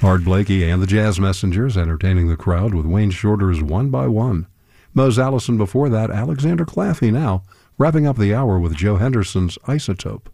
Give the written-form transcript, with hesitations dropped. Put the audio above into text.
Art Blakey and the Jazz Messengers entertaining the crowd with Wayne Shorter's One by One. Mose Allison before that, Alexander Claffey now, wrapping up the hour with Joe Henderson's Isotope.